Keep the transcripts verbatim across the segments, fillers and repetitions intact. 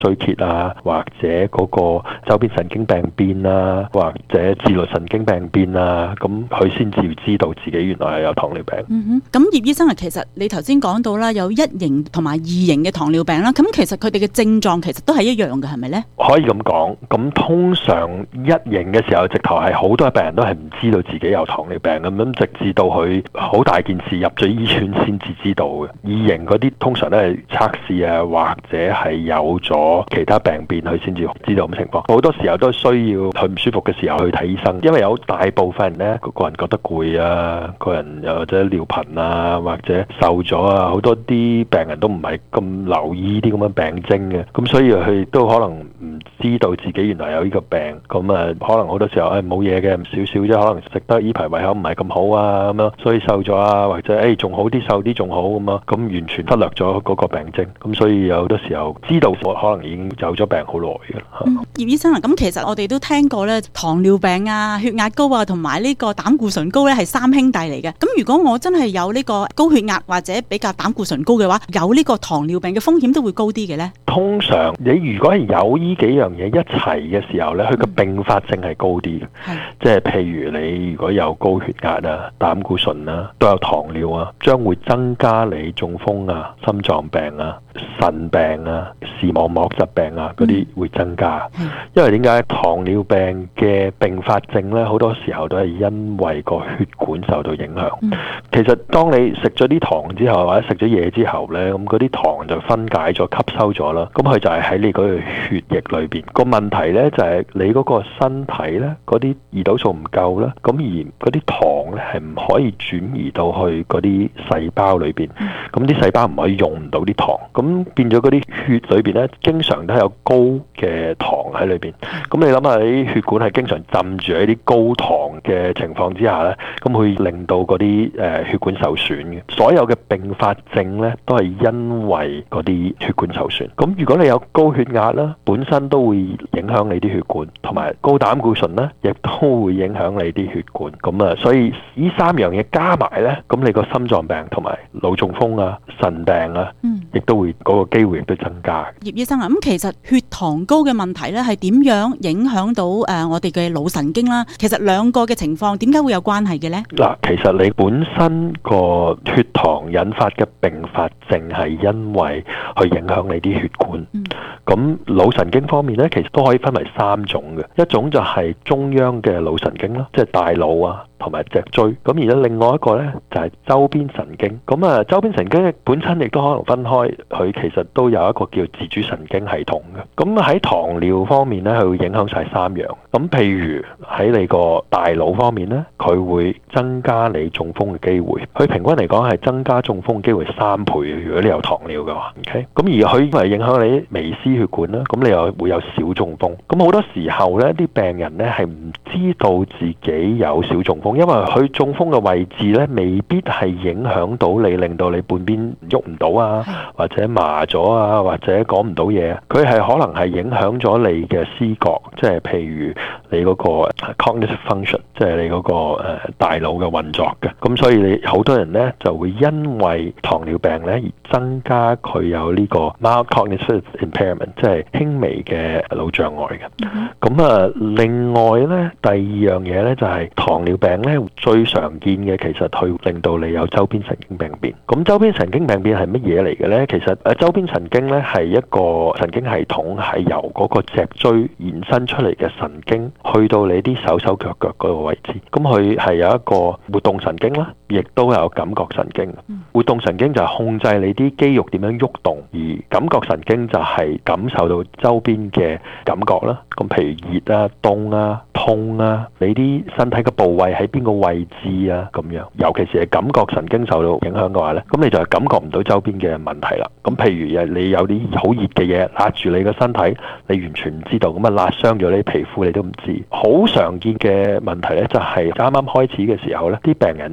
衰竭啊，或者嗰個周邊神經病變啊，或者自律神經病變啊，咁佢先至知道自己原來係有糖尿病。 嗯哼，咁葉醫生啊，其實你頭先講到啦，有一型同埋二型嘅糖尿病啦，咁其實佢哋嘅症狀其實都係一樣嘅，係咪呢？ 可以咁講，咁通常一型嘅時候，直頭係好多病人都係唔知道自己有糖尿病咁樣，直至到佢好大件事入咗醫院先至知道嘅。二型嗰啲通常都係測試啊，或者係有咗其他病變，佢先至知道咁情況。好多時候都需要佢唔舒服嘅時候去睇醫生，因為有大部分人呢，個人覺得攰啊，個人又或者尿頻啊，或者瘦咗啊，好多啲病人都唔係咁留意啲咁嘅病徵嘅，咁所以佢都可能唔知道自己原來有呢個病，咁啊可能好多時候誒冇嘢嘅，唔少少啫，可能食得呢排胃口唔係咁好啊，咁樣所以瘦咗啊，或者誒仲好啲瘦啲仲好咁啊，咁完全忽略咗嗰個病徵，咁所以有好多時候知道我可能已經有咗病好耐嘅啦。 嗯，葉醫生啊，咁其實我哋都聽過咧，糖尿病啊、血壓高啊，同埋呢個膽固醇高咧係三兄弟嚟嘅。咁如果我真係有呢個高血壓或者比較膽固醇高嘅話，有呢個糖尿病嘅風險都會高啲嘅咧？ 通常你如果係有呢幾樣嘢一齊嘅時候咧，佢個併發症係高啲嘅， 嗯、 即係譬如你如果有高血壓啊、膽固醇啊、都有糖尿啊，將會增加你中風啊、心臟病啊、腎病啊、視網膜疾病啊嗰啲會增加。 嗯、 因為點解糖尿病嘅併發症咧，好多時候都係因為個血管受到影響。嗯、其實當你食咗啲糖之後，或者食咗嘢之後咧，咁嗰啲糖就分解咗、吸收咗啦。咁佢就係喺你嗰個血液裏邊。個問題咧就係你嗰個身體咧，嗰啲胰島素唔夠啦，咁而嗰啲糖咧係唔可以轉移到去嗰啲細胞裏邊。咁啲細胞唔可以用唔到啲糖，咁變咗嗰啲血裏邊咧，經常都係有高嘅糖喺裏邊。咁你諗下，啲血管係經常浸住喺啲高糖嘅情況之下咧，咁會令到嗰啲誒血管受損嘅。所有嘅併發症咧，都係因為嗰啲血管受損。咁如果你有高血壓啦，本身都會影響你啲血管，同埋高膽固醇咧，亦都會影響你啲血管。咁啊，所以呢三樣嘢加埋咧，咁你個心臟病同埋腦中風啊、腎病啊，亦、嗯、都會嗰、嗰個機會亦都增加。 葉醫生啊，咁其實血糖高嘅問題咧，係點樣影響到誒、呃、我哋嘅腦神經啦？其實兩個嘅情況點解會有關係嘅咧？ 嗱，其實你本身個血糖引發嘅併發症係因為去影響你啲血管。咁、嗯、腦神經方面咧，其實都可以分為三種嘅，一種就係中央嘅腦神經啦，即係大腦啊，同埋脊椎。咁而家另外一個咧就係周邊神經。咁啊，周邊神經本身亦都可能分開，佢其實都有一個叫自主神經系統嘅。咁喺糖尿方面咧，佢會影響晒三樣。咁譬如喺你個大腦方面咧，佢會增加你中風嘅機會。佢平均嚟講係增加中風嘅機會三倍。如果你有糖尿嘅話 ，OK。咁而佢係影響你微絲血管啦，咁你又會有小中風。咁好多時候咧，啲病人咧係唔知道自己有小中風，因為佢中風嘅位置咧未必係影響到你，令到你半邊喐唔到啊，或者麻咗啊，或者講唔到嘢。佢係可能係影響咗你嘅思覺，即係譬如你嗰個 cognitive function， 即係你嗰個誒大腦嘅運作嘅。咁所以你好多人咧就會因為糖尿病咧而增加佢有呢個 mild cognitive impairment， 即係輕微嘅腦障礙嘅。咁啊、嗯，另外咧第二樣嘢咧就係、是、糖尿病咧最常見嘅，其實佢令到你有周邊神經病變。咁周邊神經病變係乜嘢嚟嘅咧？其實誒周邊神經咧係一個神經系統，係由嗰個脊椎延伸出嚟嘅神經去到你啲手手腳腳嗰個位置。咁佢係有一個活動神經啦，亦都有感覺神經。活動神經就係控制你啲肌肉點樣喐動，而感覺神經就係感受到周邊嘅感覺啦。咁譬如熱啊、凍啊、痛啊，你啲身體嘅部位喺邊個位置啊咁樣。尤其是係感覺神經受到影響嘅話咧，咁你就係感覺唔到周邊嘅問題啦。咁譬如你有啲好熱嘅嘢壓住你個身體，你完全唔知道，咁啊辣傷咗你皮膚你都唔知。好常見嘅問題咧就係啱啱開始嘅時候咧，啲病人咧會感覺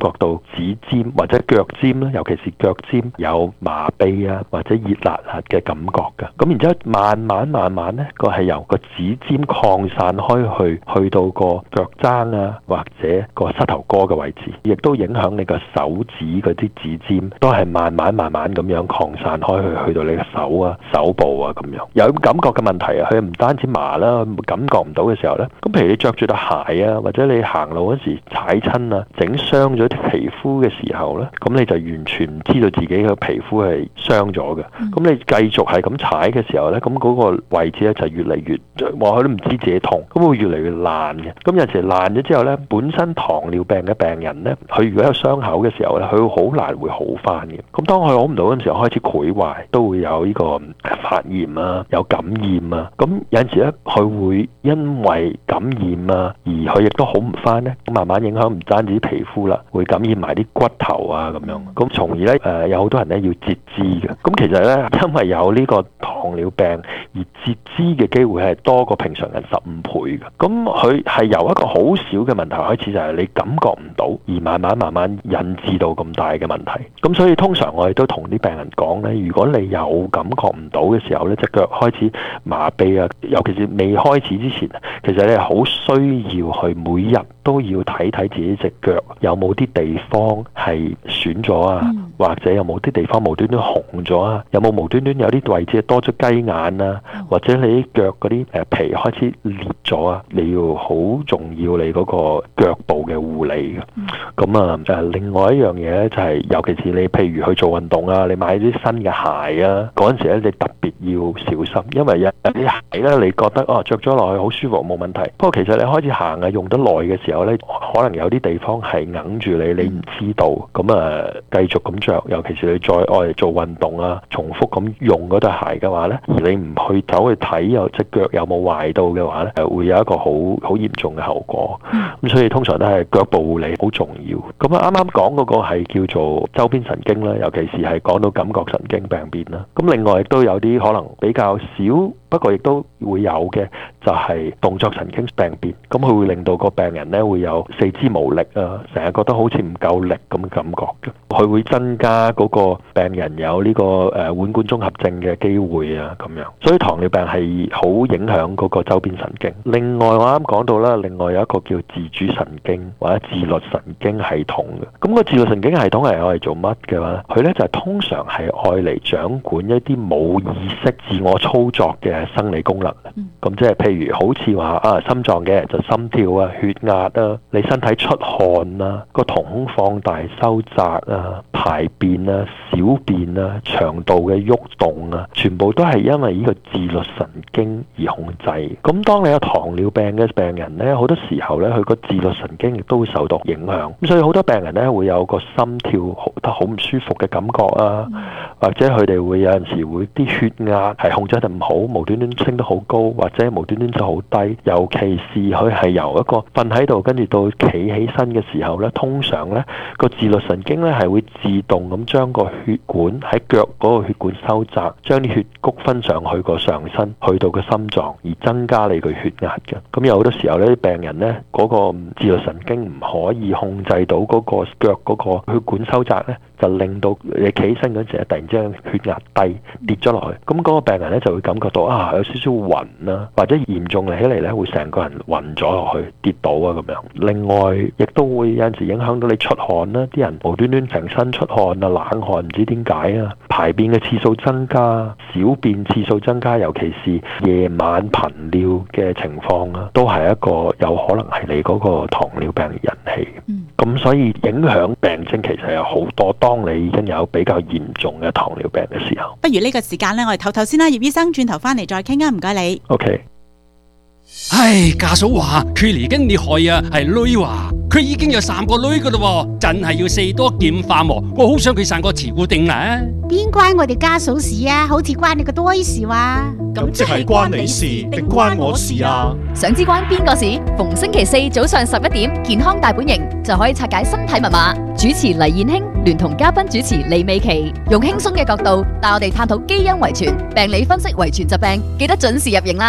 覺到指尖或者腳尖啦，尤其是腳尖有麻痹啊或者熱辣辣嘅感覺㗎。咁然之後慢慢慢慢咧，個係由個指尖擴散開去，去到個腳踭啊或者個膝頭哥嘅位置，亦都影響你個手指嗰啲指尖，都係慢慢慢慢咁樣擴散開去，去到你嘅手啊、手部啊咁樣。有感覺嘅問題啊，佢唔單止麻啦，感覺唔到嘅時候咧，咁譬如你着住對鞋啊，或者你行路嗰時踩親啊，整傷咗啲皮膚嘅時候咧，咁你就完全唔知道自己嘅皮膚係傷咗嘅。咁、嗯、你繼續係咁踩嘅時候咧，咁嗰個位置咧就越嚟越，話佢都唔知自己痛，咁會越嚟越爛嘅。咁有時爛咗之後咧，本身糖尿病嘅病人咧，佢如果有傷口嘅時候咧，佢好難會好翻嘅。咁當佢好唔到嗰陣時候，開始潰壞，都會有呢個發炎啊，有感染啊。咁有陣時咧，佢會因為感染啊，而佢亦都好唔翻咧，咁慢慢影響唔單止皮膚啦，會感染埋啲骨頭啊咁樣。咁從而咧，誒有好多人咧要截肢嘅。咁其實咧，因為有呢個糖尿病而截肢嘅機會係多過平常人十五倍嘅。咁佢係由一個好少嘅問題開始，就係你感覺唔到，而慢慢慢慢引致到咁大嘅問題。咁所以通常我哋都同啲病人講咧，如果你有感覺唔到嘅時候咧，隻腳開始麻痹啊，尤其是未開始之前，其實你係好需要去每日都要睇睇自己隻腳有冇啲地方係損咗啊，嗯、或者有冇啲地方無端端紅咗啊，有冇無端端有啲位置多咗雞眼啊，嗯、或者你啲腳嗰啲誒皮開始裂咗啊，你要好重要你嗰個腳部嘅護理嘅。咁啊誒，另外一樣嘢咧就係、是，尤其是你譬如去做運動啊，你買啲新嘅鞋啊，嗰陣時咧你特別要小心，因為有啲鞋咧你覺得哦著咗落去好舒服冇問題，不過其實你開始行啊用得耐嘅時候咧，可能有啲地方係硬住你，你唔知道，咁啊繼續咁着，尤其是你再愛嚟做運動啊，重複咁用嗰對鞋嘅話咧，而你唔去走去睇有隻腳有冇壞到嘅話咧，誒會有一個好好嚴重嘅後果。咁所以通常都係腳部護理好重要。咁啊啱啱講嗰個係叫做周邊神經啦，尤其是係講到感覺神經病變啦。咁另外亦都有啲可能比較少，不過亦都會有嘅就係動作神經病變。咁佢會令到個病人咧會有四肢無力啊，成日覺得好似唔夠力咁嘅感覺嘅。佢會增加嗰個病人有呢個誒腕管綜合症嘅機會啊咁樣。所以糖尿病係好影響嗰個周邊神經。另外我啱講到啦，另外有一個叫自主神經或者自律神經系統嘅。咁個自律神經系統係愛嚟做乜嘅話？佢咧就係通常係愛嚟掌管一啲冇意識自我操作嘅生理功能。咁即係譬如好似話啊心臟嘅就心跳啊、血壓啊、你身體出汗啊、個瞳孔放大收窄啊、排便啊、小便啊、腸道嘅喐動啊，全部都係因為呢個自律神經而控制。咁當你有糖尿病嘅病人咧，好多時候咧佢個自律神經亦都會受到影響。咁所以好多病人咧會有個心跳得好唔舒服嘅感覺啊，嗯、或者佢哋會有陣時會啲血壓係控制得唔好，無端端升得好高，或者無端端就好低。尤其是佢係由一個瞓喺度，跟住到企起身嘅時候咧，通常咧個自律神經咧係會自動咁將個血管喺腳嗰個血管收窄，將啲血谷分上去個上身，去到個心臟，而增加你個血壓嘅。咁有好多時候咧，啲病人咧嗰個自律神經唔可以控制到嗰個腳嗰個血管收窄咧，就令到你企起身嗰陣時突然之間血壓低跌咗落去。咁嗰個病人咧就會感覺到啊有少少暈啦，或者嚴重嚟起嚟咧會成個人暈咗落去跌倒啊咁樣。另外亦都會有陣時影響到你出汗啦，啲人無端端成身出汗啊，冷汗唔知點解啊，排便嘅次數增加，小便次數增加，尤其是夜晚頻尿嘅情況啊，都係一個有可能係你嗰個糖尿病引起。咁、嗯、所以影響病徵其實有好多，當你已經有比較嚴重嘅糖尿病嘅時候。 不如呢個時間咧，我哋唞唞先啦，葉醫生，轉頭翻嚟再傾啊，唔該你。 OK。 唉，家嫂話佢嚟緊你害啊，係女話佢已經有三個女噶啦，真係要四多劍化喎。我好想佢生個慈固定啊！ 邊關我哋家嫂事啊？好似關你個多事話。 咁即係關你事定關我事啊？ 想知關邊個事？逢星期四早上十一點，健康大本營就可以拆解身體密碼。主持黎燕卿聯同嘉賓主持李美琪，用輕鬆嘅角度帶我哋探討基因遺傳、病理分析遺傳疾病，記得準時入營啦！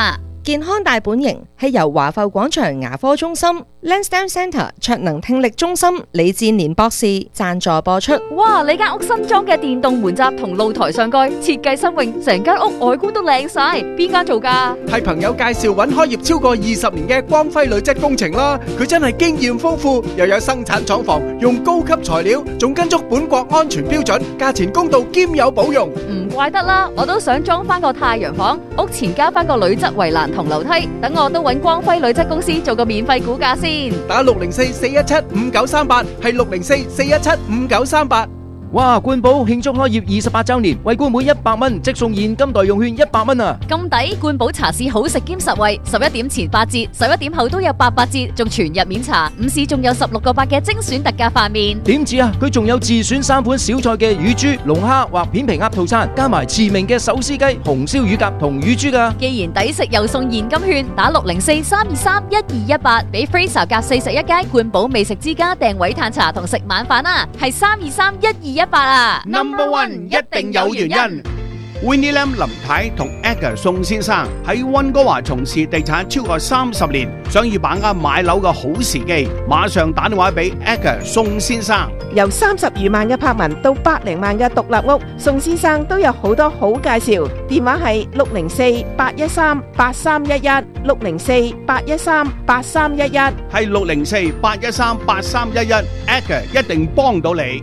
健康大本營係由華埠廣場牙科中心、Lansdowne Centre 卓能聽力中心李志年博士贊助播出。 哇！你間屋新裝嘅電動門閘同露台上蓋設計新穎，成間屋外觀都靚晒。邊間做㗎？ 係朋友介紹揾開業超過二十年嘅光輝女質工程啦。佢真係經驗豐富，又有生產廠房，用高級材料，仲跟足本國安全標準，價錢公道兼有保用。 唔怪得啦，我都想裝翻個太陽房，屋前加翻個鋁質圍欄同樓梯，等我都揾光輝鋁質公司做個免費估價先。 打六零四四一七五九三八，係六零四四一七五九三八。 哇！冠寶慶祝開業二十八週年，惠顧每一百蚊即送現金代用券一百蚊啊！ 咁抵！冠寶茶市好食兼實惠，十一點前八折，十一點後都有八八折，仲全日免茶。午市仲有十六個八嘅精選特價飯麵。 點止啊！佢仲有自選三款小菜嘅乳豬、龍蝦或片皮鴨套餐，加埋馳名嘅手撕雞、紅燒乳鴿同乳豬㗎。 既然抵食又送現金券，打六零四三二三一二一八，俾 Fraser 夾四十一街冠寶美食之家訂位嘆茶同食晚飯啊！係三二三一二一八啊 ！Number one 一定有原因。Winnie Lam 林太同 Edgar 宋先生喺溫哥華從事地產超過三十年，想要把握買樓嘅好時機，馬上打電話俾 Edgar 宋先生。 由三十餘萬嘅柏文到百零萬嘅獨立屋，宋先生都有好多好介紹。電話係六零四八一三八三一一，六零四八一三八三一一， 係六零四八一三八三一一 ，Edgar 一定幫到你。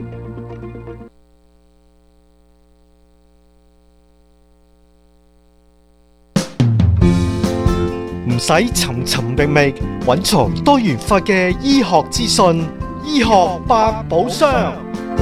唔使尋尋覓覓，揾從多元化嘅醫學資訊，醫學百寶箱。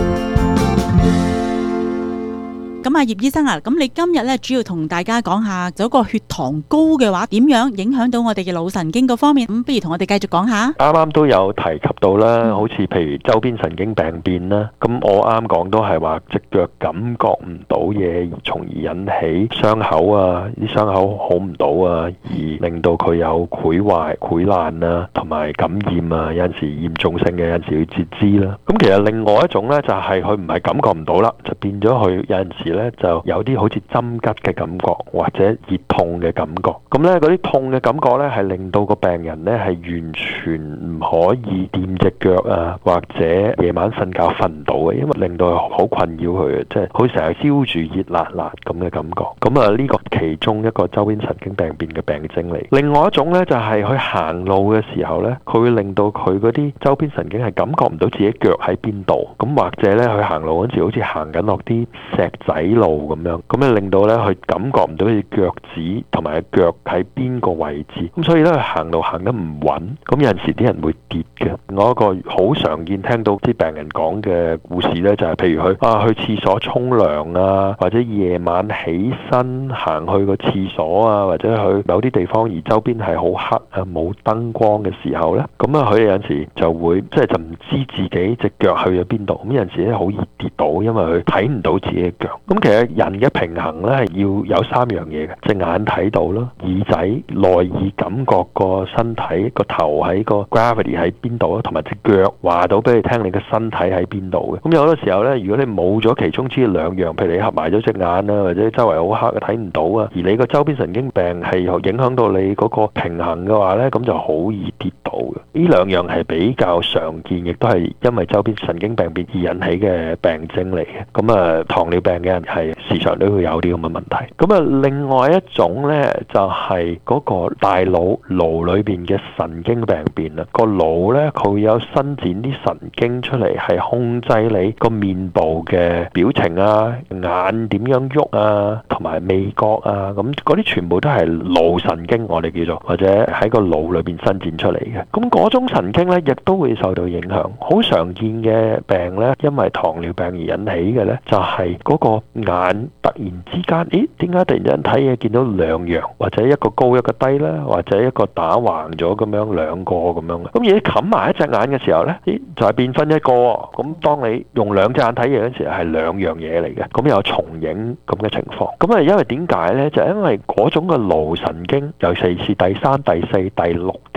咁啊，葉醫生啊，咁你今日咧主要同大家講下，嗰個血糖高嘅話，點樣影響到我哋嘅腦神經嗰方面？咁不如同我哋繼續講下。啱啱都有提及到啦，好似譬如周邊神經病變啦，咁我啱講都係話隻腳感覺唔到嘢，從而引起傷口啊，啲傷口好唔到啊，而令到佢有潰壞、潰爛啊，同埋感染啊，有陣時嚴重性嘅，有陣時要截肢啦。咁其實另外一種咧，就係佢唔係感覺唔到啦，就變咗佢有陣時咧就有啲好似針拮嘅感覺或者熱痛嘅感覺，咁咧嗰啲痛嘅感覺咧係令到個病人咧係完全唔可以掂隻腳啊，或者夜晚瞓覺瞓唔到嘅，因為令到佢好困擾佢嘅，即係好似成日燒住熱辣辣咁嘅感覺。咁啊呢個其中一個周邊神經病變嘅病徵嚟。另外一種咧就係佢行路嘅時候咧，佢會令到佢嗰啲周邊神經係感覺唔到自己腳喺邊度，咁或者咧佢行路嗰陣時好似行緊落啲石仔路咁樣，咁咧令到咧佢感覺唔到佢腳趾同埋腳喺邊個位置，咁所以咧佢行路行得唔穩，咁有陣時啲人會跌嘅。我一個好常見聽到啲病人講嘅故事咧，就係譬如佢啊去廁所沖涼啊，或者夜晚起身行去個廁所啊，或者去某啲地方而周邊係好黑啊冇燈光嘅時候咧，咁啊佢哋有陣時就會即係就唔知自己隻腳去咗邊度，咁有陣時咧好易跌倒，因為佢睇唔到自己嘅腳。咁其實人嘅平衡咧係要有三樣嘢嘅，隻眼睇到啦，耳仔內耳感覺個身體個頭喺個 gravity 喺邊度啦，同埋隻腳話到俾你聽你嘅身體喺邊度嘅。咁有好多時候咧，如果你冇咗其中之兩樣，譬如你合埋咗隻眼啊，或者周圍好黑睇唔到啊，而你個周邊神經病係影響到你嗰個平衡嘅話咧，咁就好易跌倒嘅。呢兩樣係比較常見，亦都係因為周邊神經病變而引起嘅病徵嚟嘅。咁啊，糖尿病嘅人係時常都會有啲咁嘅問題。咁啊，另外一種咧就係嗰個大腦腦裏邊嘅神經病變啦。個腦咧佢會有伸展啲神經出嚟，係控制你個面部嘅表情啊、眼點樣喐啊，同埋味覺啊。咁嗰啲全部都係腦神經，我哋叫做或者喺個腦裏邊伸展出嚟嘅。咁嗰種神經咧亦都會受到影響。好常見嘅病咧，因為糖尿病而引起嘅咧，就係嗰個眼突然之間，咦？點解突然間睇嘢見到兩樣，或者一個高一個低啦，或者一個打橫咗咁樣兩個咁樣嘅。咁而你冚埋一隻眼嘅時候咧，咦？就係變分一個。咁當你用兩隻眼睇嘢嗰時係兩樣嘢嚟嘅，咁有重影咁嘅情況。咁啊，因為點解咧？就因為嗰種嘅腦神經，尤其是第三、第四、第六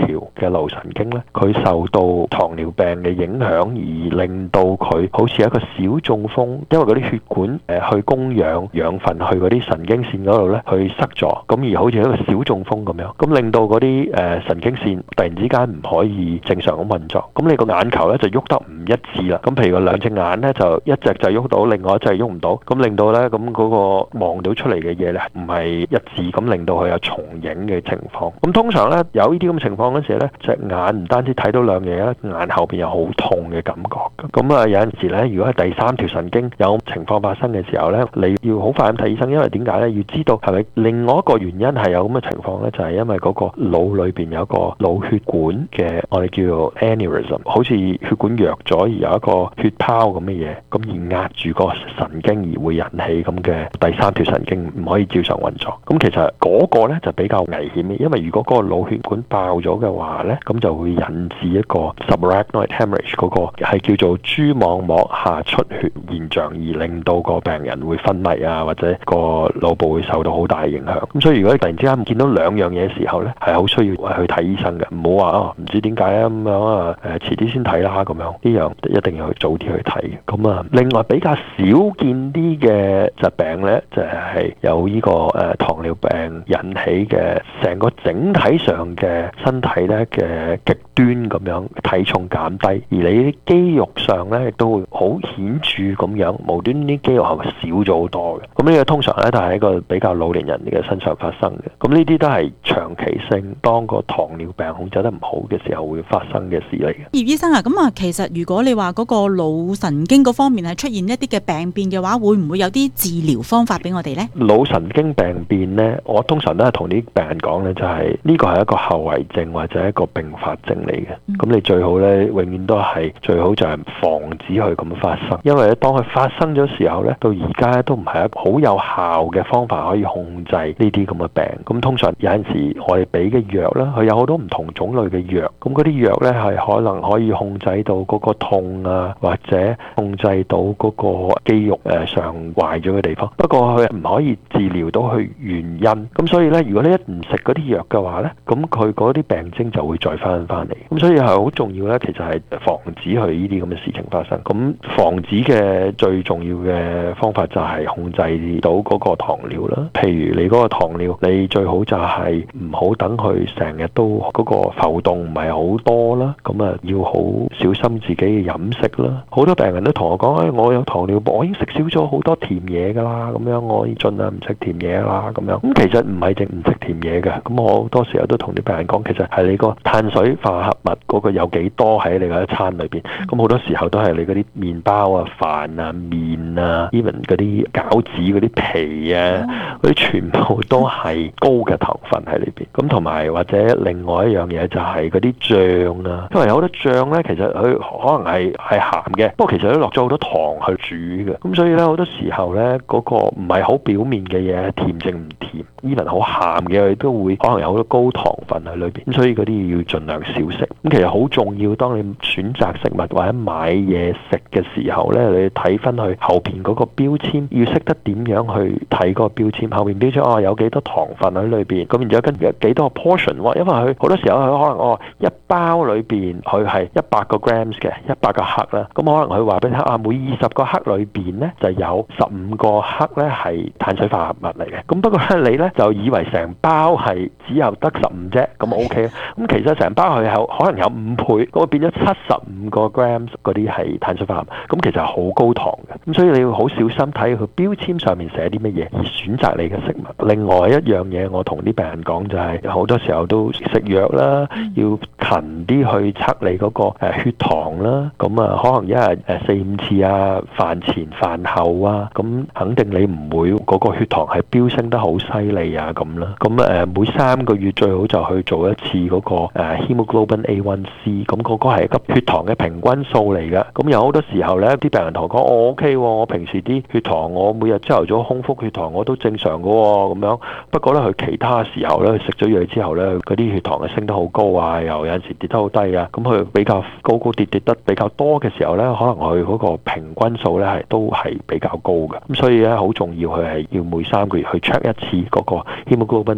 條嘅腦神經咧，佢受到糖尿病嘅影響而令到佢好似一個小中風，因為嗰啲血管誒去供氧養分去嗰啲神經線嗰度咧去塞咗，咁而好似一個小中風咁樣，咁令到嗰啲誒神經線突然之間唔可以正常咁運作，咁你個眼球咧就喐得唔一致啦。咁譬如個兩隻眼咧就一隻就喐到，另外一隻喐唔到，咁令到咧咁嗰個望到出嚟嘅嘢咧唔係一致，咁令到佢有重影嘅情況。咁通常咧有呢啲咁嘅情況嗰時咧，隻眼唔單止睇到兩樣嘢咧，眼後邊有好痛嘅感覺。咁啊有陣時咧，如果係第三條神經有情況發生嘅時候咧，你要好快咁睇醫生，因為點解咧？要知道係咪另外一個原因係有咁嘅情況咧，就係因為嗰個腦裏邊有個腦血管嘅我哋叫做 aneurysm， 好似血管弱咗而有一個血泡咁嘅嘢，咁而壓住個神經而會引起咁嘅第三條神經唔可以照常運作。咁其實嗰個咧就比較危險嘅，因為如果嗰個腦血管爆咗嘅話咧，咁就會引致一個 subarachnoid hemorrhage， 嗰個係叫做蛛網膜下出血現象，而令到個病人會昏迷啊，或者個腦部會受到好大影響。咁所以如果你突然之間見到兩樣嘢嘅時候咧，係好需要去睇醫生嘅，唔好話哦唔知點解啊咁樣啊誒遲啲先睇啦咁樣，呢樣一定要去早啲去睇嘅。咁啊，另外比較少見啲嘅疾病咧，就係、是、有呢、這個誒、呃、糖尿病引起嘅成個整體上嘅身體咧嘅極端咁樣體重減低，而你啲肌肉上咧亦都會好顯著咁樣無端啲肌肉係咪少咗好多嘅？咁呢個通常咧都係一個比較老年人嘅身上發生嘅。咁呢啲都係長期性，當個糖尿病控制得唔好嘅時候會發生嘅事嚟嘅。 葉醫生啊，咁啊，其實如果你話嗰個腦神經嗰方面係出現一啲嘅病變嘅話，會唔會有啲治療方法俾我哋呢？ 腦神經病變呢，我通常都係同啲病人講呢，就係呢個係一個後遺症或者一個併發症嚟嘅。咁、嗯、你最好呢，永遠都係最好就係防止佢咁發生，因為咧當佢發生咗時候呢，到而家都唔係一個好有效嘅方法可以控制呢啲咁嘅病。咁通常有陣時我哋俾嘅藥啦，佢有好多唔同種類嘅藥，咁嗰啲藥呢，係可能可以控制到嗰個痛啊，或者控制到嗰個肌肉誒上壞咗嘅地方。不過佢唔可以治療到佢原因。咁所以呢，如果你一唔食嗰啲藥嘅話呢，咁佢嗰啲病徵就會再翻翻嚟。咁所以係好重要呢，其實係防止佢呢啲咁嘅事情發生。咁防止嘅最重要嘅方法就係控制到嗰個糖尿啦。譬如你嗰個糖尿，你最好就係唔好等佢成日都嗰個浮動唔係好多啦。咁啊要好小心自己嘅飲食啦。好多病人都同我講，誒、哎，我有糖尿病，我已經食少咗好多甜嘢噶啦，咁樣我盡量唔食甜嘢啦，咁樣。咁其實唔係淨唔食甜嘢嘅。咁我好多時候都同啲病人講，其實係你個碳水化合物嗰個有幾多喺你嗰一餐裏邊。咁好多時候都係你嗰啲麵包啊、飯啊、麵啊 even 嗰啲餃子嗰啲皮啊，嗰啲全部都係高嘅糖分喺裏邊。咁同埋或者另外一樣嘢就係嗰啲醬啊，因為有好多醬咧，其實佢可能係係鹹嘅，不過其實都落咗好多糖去煮嘅。咁所以咧好多時候咧嗰個唔係好表面嘅嘢，甜淨唔甜 even 好鹹嘅佢都會可能有好多高糖分喺裏邊。咁所以嗰啲要盡量少食。咁其實好重要，當你選擇食物或者買嘢食嘅時候咧，你睇翻去後邊嗰個標籤，要識得點樣去睇嗰個標籤。後邊標籤哦有幾多糖分喺裏邊，咁然之後跟住幾多個 portion，因為佢好多時候佢可能哦一包裏邊佢係一百個 grams 嘅一百個克啦，咁可能佢話俾你聽啊，每二十個克裏邊咧就有十五個克咧係碳水化合物嚟嘅。咁不過咧你咧就以為成包係只有得十五啫，咁 OK。咁其實成包佢有可能有五倍，咁變咗七十五個 grams 嗰啲係碳水化合物，咁其實係好高糖嘅。咁所以你要好小心睇佢標籤上面寫啲乜嘢，而選擇你嘅食物。另外一樣嘢，我同啲病人講就係、是、好多時候都食藥啦，要勤啲去測你嗰個誒血糖啦。咁啊，可能一日誒四五次啊，飯前飯後啊，咁肯定你唔會嗰個血糖係飆升得好犀利啊咁啦。咁誒每三個月最好就去做一次嗰個誒 hemoglobin A one C， 咁嗰個係一個血糖嘅平均數嚟嘅。咁有好多時候咧，啲病人同我講，我 OK 喎，我平時啲血糖我每日朝頭早空腹血糖我都正常嘅喎，咁樣。不過咧，佢其他時候咧，食咗藥之後咧，嗰啲血糖係升得好高啊，又有陣時跌得好低啊。咁佢比較高高跌跌得比較多嘅時候咧，可能佢嗰個平均數咧係都係比較高嘅。咁所以咧好重要，佢係要每三個月去 check 一次嗰個 hemoglobin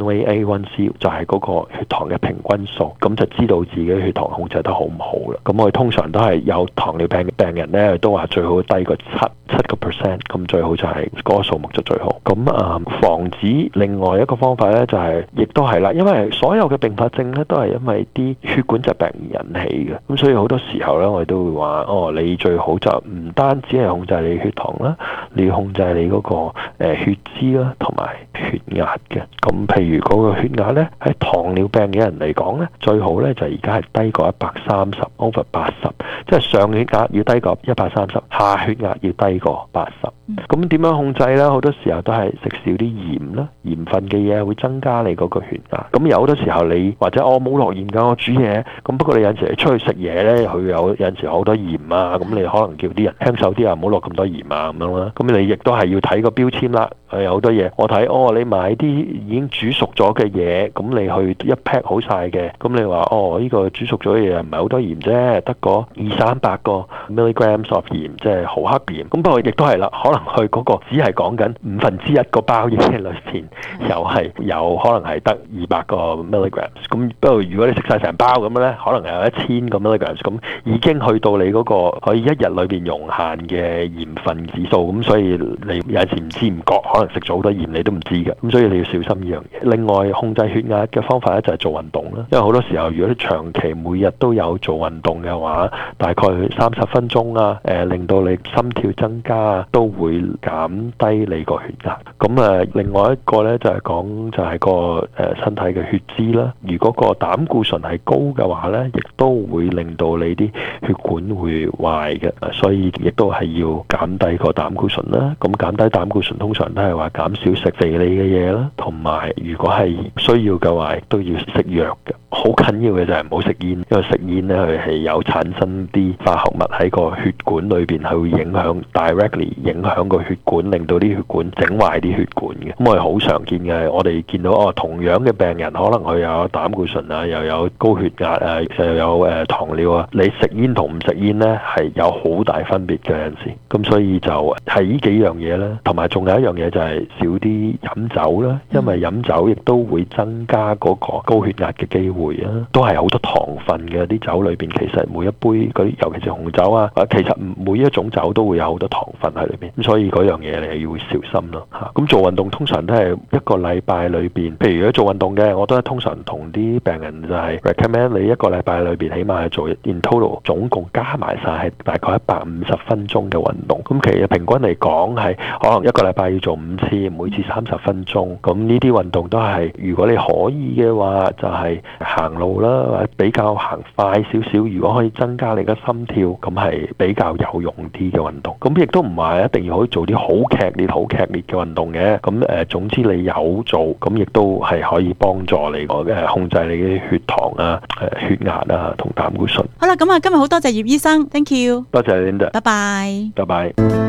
one way A one C 就係嗰個血糖嘅平均數，咁就知道自己血糖控制得好唔好啦。咁我哋通常都係有糖尿病嘅病人咧，都話最好低過七七個 percent， 咁最好就係嗰個數目就最好。咁啊、呃，防止另外一個方法咧，就係、是、亦都係啦，因為所有嘅併發症咧都係因為啲血管疾病而引起嘅，咁所以好多時候咧，我哋都會話哦，你最好就唔單止係控制你血糖啦，你要控制你嗰、那個誒、呃、血脂啦，同埋血壓嘅。咁譬如嗰個血壓咧，喺糖尿病嘅人嚟講咧，最好咧就而家係低過一百三十 over 八十，即係上血壓要低過一百三十，下血壓要低過八十。咁點樣控制咧？好多時候都係食少啲鹽啦，鹽分嘅嘢會增加你嗰個血壓。咁有好多時候你或者我冇落鹽㗎，我煮嘢。咁不過你有陣時出去食嘢咧，佢有有陣時好多鹽啊，咁你可能叫啲人輕手啲啊，唔好落咁多鹽啊咁樣啦。咁你亦都係要睇個標籤啦。有好多嘢，我睇哦，你買啲已經煮熟咗嘅嘢，咁你去一 pack 好晒嘅，咁你話哦，呢、這個煮熟咗嘅嘢唔係好多鹽啫，得個二三百個 milligrams of 鹽，即係毫克鹽。咁不過亦都係啦，可能佢嗰個只係講緊五分之一個包嘢裏邊，又係有可能係得二百個 milligrams。咁不過如果你食晒成包咁樣咧，可能係有一千個 milligrams，咁已經去到你嗰個可以一日裏邊容限嘅鹽分指數。咁所以你有陣時唔知唔覺，可能食咗好多鹽你都唔知嘅。咁所以你要小心呢樣嘢。另外控制血壓嘅方法咧就係做運動啦，因為好多時候如果你長期每日都有做運動嘅話，大概三十分鐘啊，誒、呃、令到你心跳增加啊，都會減低你個血壓。咁誒、呃、另外一個咧就係講就係個誒、呃、身體嘅血脂啦。如果個膽固醇係高嘅話咧，亦都會令到你啲血管會壞嘅，所以亦都係要減低個膽固醇啦。咁減低膽固醇通常都係話減少食肥膩嘅嘢啦，同埋如果係需要嘅話，亦都要食藥嘅。好緊要嘅就係唔好食煙，因為食煙咧佢係有產生啲化學物喺個血管裏邊，係會影響 directly 影響個血管，令到啲血管整壞啲血管嘅。咁我哋好常見嘅，我哋見到哦，同樣嘅病人可能佢有膽固醇啊，又有高血壓啊，又有誒、呃、糖尿啊，你食煙同唔食煙咧係有好大分別嘅有陣時。咁所以就係呢幾樣嘢啦，同埋仲有一樣嘢就係少啲飲酒啦，因為飲酒亦都會增加嗰個高血壓嘅機會啊，都係好多糖分嘅啲酒裏邊，其實每一杯嗰啲，尤其是紅酒啊，其實每一種酒都會有好多糖分喺裏邊，咁所以嗰樣嘢你係要小心咯嚇。咁做運動通常都係一個禮拜裏邊，譬如如果做運動嘅，我都係通常同啲病人就係 recommend 你一個禮拜裏邊起碼係做 in total 總共加埋晒係大概一百五十分鐘嘅運動。咁其實平均嚟講係可能一個禮拜要做五次，每次三十分鐘。咁呢啲運動都係如果你可以嘅話，就係行路啦，或者比較行快少少。如果可以增加你嘅心跳，咁係比較有用啲嘅運動。咁亦都唔係一定要可以做啲好劇烈、好劇烈嘅運動嘅。咁誒，總之你有做，咁亦都係可以幫助你誒控制你嘅血糖啊、誒血壓啊同膽固醇。 好啦，咁啊，今日好多謝葉醫生 ，thank you， 多謝 Linda， 拜拜， 拜拜。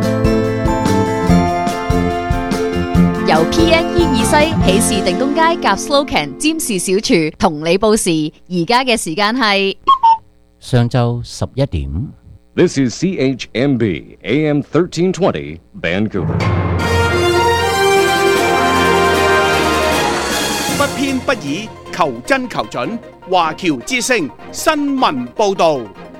由 P N E 二西喜事定東街夾 Slocan 占士小廚同你報時，而家嘅時間係上晝十一點。 This is C H M B A M thirteen twenty Vancouver。 不偏不倚，求真求準，華僑之聲新聞報導。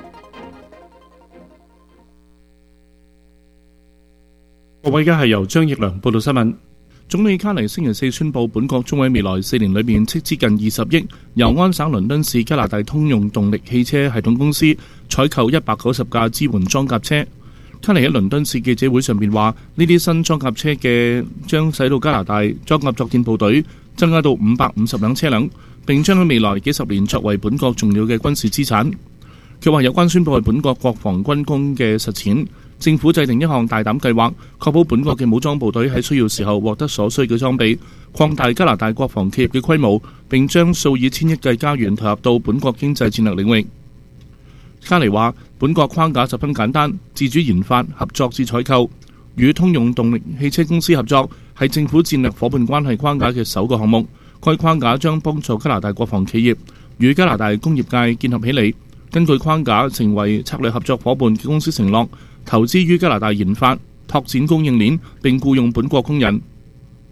各位，而家係由張奕良報道新聞。總理卡尼星期四宣布，本國將喺未來四年裏面斥資近二十億，由安省倫敦市加拿大通用動力汽車系統公司採購一百九十架支援裝甲車。卡尼喺倫敦市記者會上面話，呢啲新裝甲車嘅將使到加拿大裝甲作戰部隊增加到五百五十輛車輛，並將喺未來幾十年作為本國重要嘅軍事資產。佢話有關宣布係本國國防軍工嘅實踐。政府制定一項大膽計劃，確保本國嘅武裝部隊喺需要時候獲得所需嘅裝備，擴大加拿大國防企業嘅規模，並將數以千億計加元投入到本國經濟戰略領域。卡尼話：本國框架十分簡單，自主研發、合作至採購，與通用動力汽車公司合作係政府戰略夥伴關係框架嘅首個項目。該框架將幫助加拿大國防企業與加拿大工業界建合起嚟。根據框架成為策略合作夥伴嘅公司承諾投資於加拿大研發、拓展供應鏈並僱用本國工人。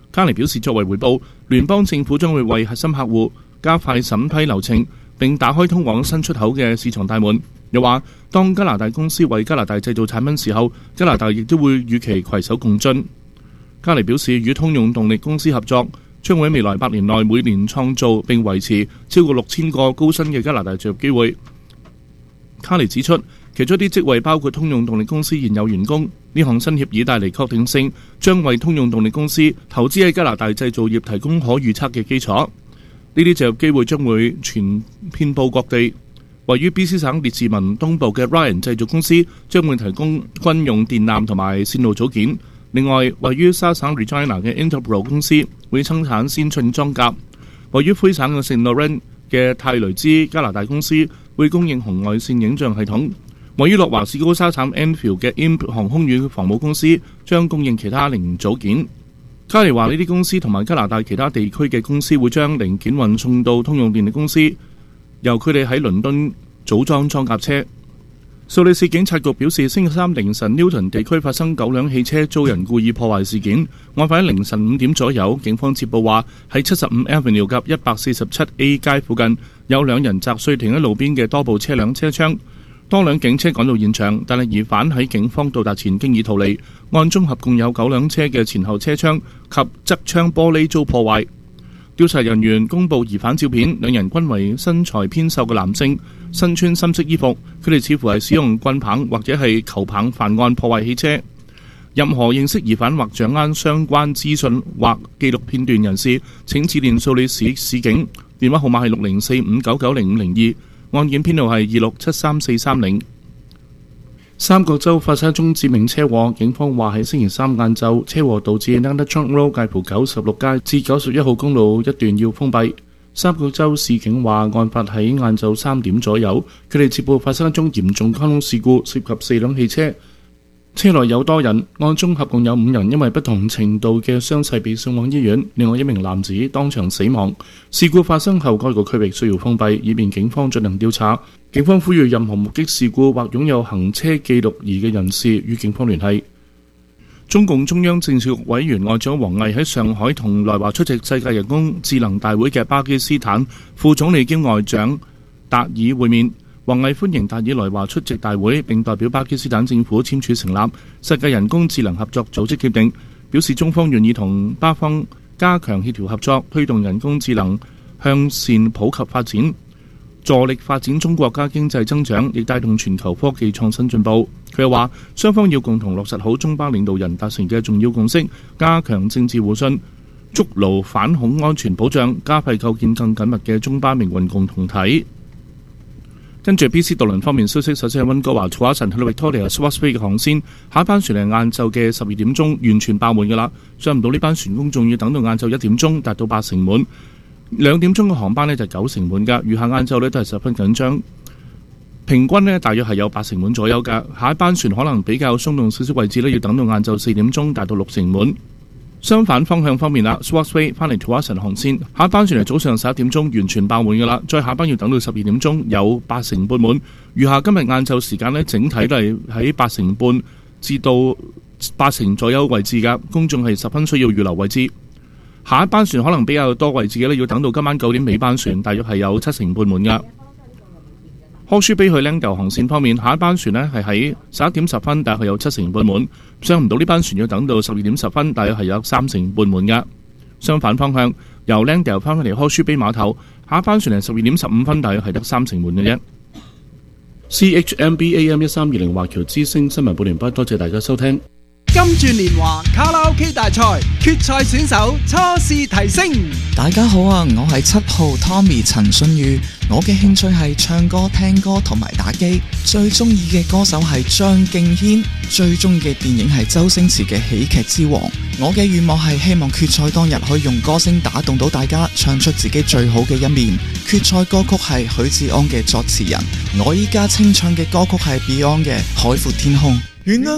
卡尼表示，作為回報，聯邦政府將會為核心客戶加快審批流程，並打開通往新出口嘅市場大門。又話，當加拿大公司為加拿大製造產品時候，加拿大亦都會與其攜手共進。卡尼表示，與通用動力公司合作，將會喺未來八年內每年創造並維持超過六千個高薪嘅加拿大就業機會。卡尼指出，其中一啲職位包括通用動力公司現有員工。呢項新協議帶嚟確定性，將為通用動力公司投資喺加拿大製造業提供可預測嘅基礎。呢啲就業機會將會全遍佈各地。位於 B C 省列治文東部嘅 Ryan 製造公司將會提供軍用電纜同埋線路組件。另外，位於沙省 Regina 嘅 Interbro 公司會生產先進裝甲。位於灰省嘅 Saint Laurent 嘅泰雷茲加拿大公司會供應紅外線影像系統。位於諾華士高沙省 Enfield 嘅 Imp 航空與防務公司將供應其他零組件。卡尼話呢啲公司同埋加拿大其他地區嘅公司會將零件運送到通用電力公司，由佢哋喺倫敦組裝裝甲車。蘇黎世警察局表示，星期三凌晨 Newton 地區發生九輛汽車遭人故意破壞事件。案發喺凌晨五點左右，警方接報話喺七十五 Avenue 及一百四十七 A 街附近有兩人砸碎停喺路邊嘅多部車輛車窗。多輛警車趕到現場，但係疑犯喺警方到達前經已逃離。案中合共有九輛車嘅前後車窗及側窗玻璃遭破壞。調查人員公布疑犯照片，兩人均為身材偏瘦嘅男性，身穿深色衣服。佢哋似乎係使用棍棒或者係球棒犯案破壞汽車。任何認識疑犯或掌握相關資訊或紀錄片段人士，請致電蘇黎世市警，電話號碼係六零四五九九零五零二。案件編號係二六七三四三零。三角洲發生一宗致命車禍，警方話喺星期三晏晝，車禍導致 Nanda Trunk Road 介乎九十六街至九十一號公路一段要封閉。三角洲市警話，案發喺晏晝三點左右，佢哋接報發生一宗嚴重交通事故，涉及四輛汽車，車內有多人，案中合共有五人因為不同程度嘅傷勢被送往醫院，另外一名男子當場死亡。事故發生後，該個區域需要封閉，以便警方進行調查。警方呼籲任何目擊事故或擁有行車記錄儀嘅人士與警方聯繫。中共中央政治局委員外長王毅喺上海同來華出席世界人工智能大會嘅巴基斯坦副總理兼外長達爾會面。王毅歡迎達爾來華出席大會，並代表巴基斯坦政府簽署成立世界人工智能合作組織協定，表示中方願意同巴方加強協調合作，推動人工智能向善普及發展，助力發展中國家經濟增長，亦帶動全球科技創新進步。佢又話，雙方要共同落實好中巴領導人達成嘅重要共識，加強政治互信，築牢反恐安全保障，加快構建更緊密嘅中巴命運共同體。跟住 B C 渡輪方面消息，首先係溫哥華 Tsawwassen 去到 Victoria Swartz Bay 嘅航線，下一班船係晏晝嘅十二點鐘完全爆滿㗎啦，上唔到呢班船工仲要等到晏晝一點鐘達到八成滿，兩點鐘嘅航班呢就九成滿㗎，餘下晏晝呢都係十分緊張，平均呢大約係有八成滿左右㗎。下一班船可能比較鬆動少少位置呢，要等到晏晝四點鐘達到六成滿。相反方向方面啦 ，Swartz Bay 翻嚟 Tsawwassen 航線，下一班船係早上十一點鐘完全爆滿㗎啦，再下班要等到十二點鐘有八成半滿。餘下今日晏晝時間呢，整體都係喺八成半至到八成左右位置㗎，公眾係十分需要預留位置。下一班船可能比較多位置嘅呢，要等到今晚九點尾班船，大約係有七成半滿㗎。康舒比去 Langdale 航線方面，下一班船呢係喺十一點十分，大約係有七成半滿。上唔到呢班船要等到十二點十分，大約係有三成半滿㗎。相反方向，由 Langdale 翻返嚟康舒比碼頭，下一班船係十二點十五分，大約係得三成滿嘅啫。C H M B A M 一三二零華僑之聲新聞報完畢，多謝大家收聽。 金鑽年華卡拉 OK 大賽決賽選手初試提升。 大家好啊，我係七號 Tommy 陳信宇，我嘅興趣係唱歌、聽歌同埋打機，最中意嘅歌手係張敬軒，最中意嘅電影係周星馳嘅喜劇之王。我嘅願望係希望決賽當日可以用歌聲打動到大家，唱出自己最好嘅一面。決賽歌曲係許志安嘅作詞人，我依家清唱嘅歌曲係 Beyond 嘅《海闊天空》。